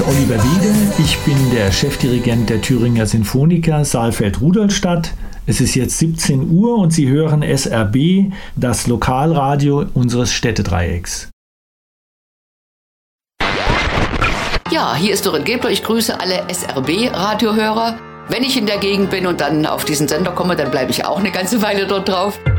Oliver Wiede, ich bin der Chefdirigent der Thüringer Sinfoniker Saalfeld-Rudolstadt. Es ist jetzt 17 Uhr und Sie hören SRB, das Lokalradio unseres Städtedreiecks. Ja, hier ist Dorit Gebler. Ich grüße alle SRB-Radiohörer. Wenn ich in der Gegend bin und dann auf diesen Sender komme, dann bleibe ich auch eine ganze Weile dort drauf.